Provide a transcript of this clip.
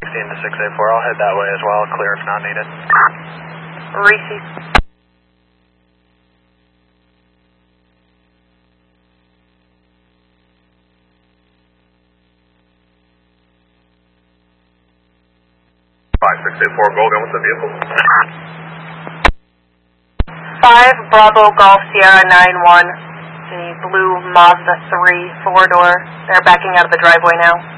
16 to 684, I'll head that way as well, clear if not needed. Receive. Golden, what's the vehicle? 5 Bravo Golf Sierra 91, the blue Mazda 3 4-door. They're backing out of the driveway now.